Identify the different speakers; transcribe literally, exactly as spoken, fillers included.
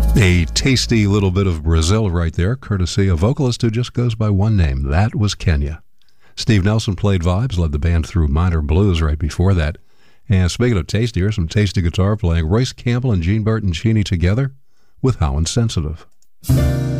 Speaker 1: A tasty little bit of Brazil right there, courtesy a vocalist who just goes by one name. That was Kenya. Steve Nelson played vibes, led the band through Minor Blues right before that. And speaking of tasty, here's some tasty guitar playing. Royce Campbell and Gene Bertoncini together with How Insensitive.